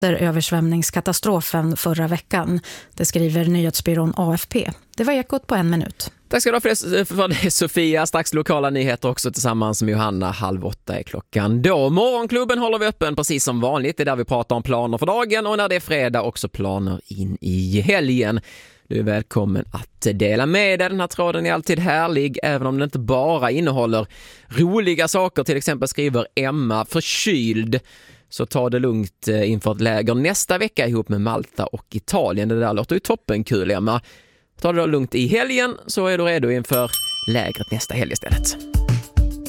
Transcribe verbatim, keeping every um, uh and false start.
översvämningskatastrofen förra veckan. Det skriver nyhetsbyrån A F P. Det var Ekot på en minut. Tack ska du ha för det, för det Sofia. Strax lokala nyheter också tillsammans med Johanna. Halv åtta är klockan då. Morgonklubben håller vi öppen precis som vanligt. Det är där vi pratar om planer för dagen och när det är fredag också planer in i helgen. Du är välkommen att dela med dig. Den här tråden är alltid härlig även om den inte bara innehåller roliga saker. Till exempel skriver Emma förkyld. Så ta det lugnt inför ett läger nästa vecka ihop med Malta och Italien. Det där låter ju toppenkul, Emma. Ta det då lugnt i helgen så är du redo inför lägret nästa helg istället.